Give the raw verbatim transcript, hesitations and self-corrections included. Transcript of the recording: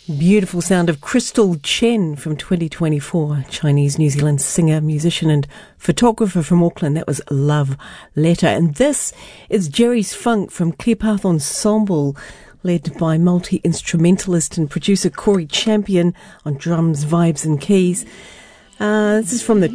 Beautiful sound of Crystal Chen from twenty twenty-four, Chinese New Zealand singer, musician and photographer from Auckland. That was Love Letter. And this is Jerry's Funk from Clearpath Ensemble, led by multi-instrumentalist and producer Corey Champion on drums, vibes and keys. Uh, this is from the